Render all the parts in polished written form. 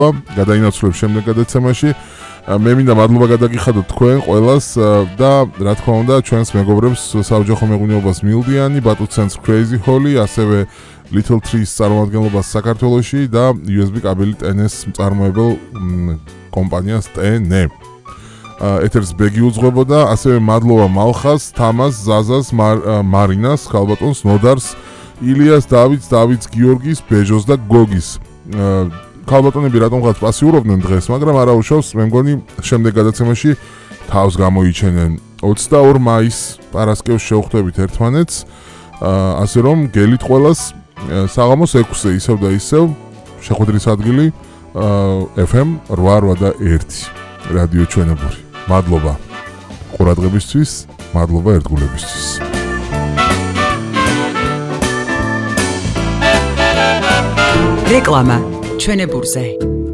გადაინაცვლებ შემდეგ გადაცემაში. მე მინდა მადლობა გადაგიხადოთ თქვენ ყველას და რა თქმა უნდა ჩვენს მეგობრებს საოჯახო მეღვინეობას მილდიანი, ბატუცენს Crazy Holly, ასევე Little Trees წარმომადგენლობას საქართველოში და USB კაბელით NS მწარმოებელ კომპანიას TN. ეთერს ბეგი უძღვებოდა, ასევე მადლობა მალხას, თამას, ზაზას, მარინას, ქალბატონს, ნოდარს, ილიას, დავითს, გიორგის, ბეჟოს და გოგის. ქალბატონები რატომღაც პასიურობდნენ დღეს, მაგრამ არა უშავს, მე მგონი შემდეგ გადაცემაში თავს გამოიჩენენ. 22 მაისს პარასკევს შევხვდებით ერთმანეთს, ასე რომ გელით ყველას საღამოს 6-ზე ისევ და ისევ შეხვედრის ადგილი FM 88.1 რადიო ჩვენებური. მადლობა ყურადღებისთვის, მადლობა ერთგულებისთვის. რეკლამა ჩვენებურზე.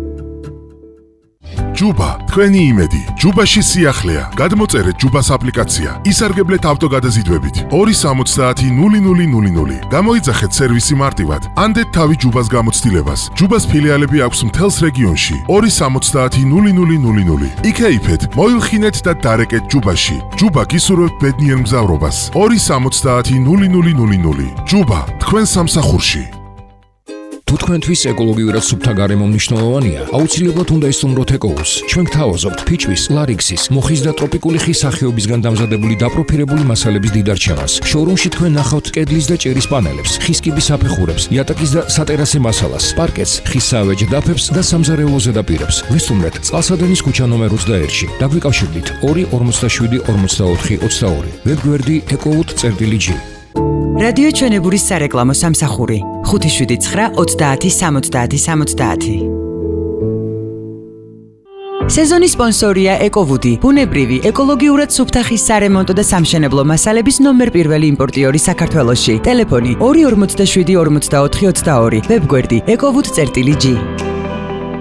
ჯუბა, თქვენი იმედი. ჯუბაში სიახლეა. გადმოწერეთ ჯუბას აპლიკაცია. ისარგებლეთ ავტოგადაზიდვებით. 270-0000. გამოიძახეთ სერვისი მარტივად. ანდეთ თავი ჯუბას გამოცდილებას. ჯუბას ფილიალები აქვს მთელს რეგიონში. 270-0000. იქეიფეთ, მოილხინეთ და დარეკეთ ჯუბაში. ჯუბა გისურვებთ ბედნიერ მგზავრობას. 270-0000. ჯუბა, თქვენ სამსახურში. თუ თქვენთვის ეკოლოგიურად სუფთა გარემო მნიშვნელოვანია, აუცილებლად უნდა ისწავლოთ ეკოუს. ჩვენ გთავაზობთ ფიჭვის, ლარიქსის, მოხის და ტროპიკული ხის სახეობისგან დამზადებული დაპროფილებული მასალების დიდარჩევას. შოურუმში თქვენ ნახავთ კედლის და ჭერის პანელებს, ხის კიბის საფეხურებს, იატაკის და სატერასე მასალას, პარკეტს, ხის საავეჯ დაფებს და სამზარეულო ზედაპირებს. ვესტუმრეთ წყალსადენის ქუჩა ნომერ 21-ში. დაგვიკავშირდით 247 44 22. ვებგვერდი ecout.g. რადიო ჩვენებურის სარეკლამო სამსახური 579 30 70 70. სეზონის სპონსორია ეკოვუდი, ბუნებრივი, ეკოლოგიურად სუფთა ხის სარემონტო და სამშენებლო მასალების ნომერ 1 იმპორტიორი საქართველოში. ტელეფონი 247 44 22. ვებგვერდი ecout.g.